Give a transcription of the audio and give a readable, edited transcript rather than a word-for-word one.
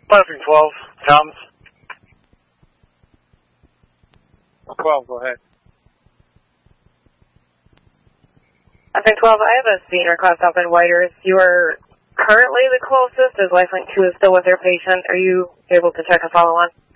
Passing 12, Thomas. 12, go ahead. Passing 12, I have a senior class up in Whitehurst. You are currently the closest as Lifelink 2 is still with their patient. Are you able to check a follow-on?